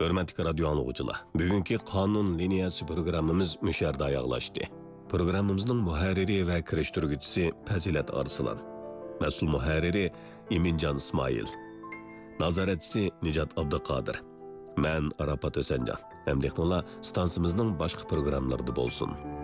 Hörmətli radio anlıqçılar, bugünkü qanun liniyası programımız müşərdə ayaqlaşdı. Programımızın mühərriri və kirişdirgücüsü Pəzilət Arslan, məsul mühərriri İmincan İsmail, nazaretçisi Nicat Abduqadir, mən Arafat Ösəncan. Əmdəxnala stansımızın başqa proqramlarında bolsun.